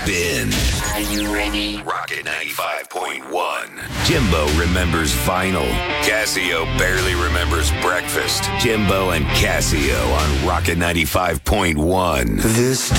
Bin. Are you ready? Rocket 95.1. Jimbo remembers vinyl. Casio barely remembers breakfast. Jimbo and Casio on Rocket 95.1. This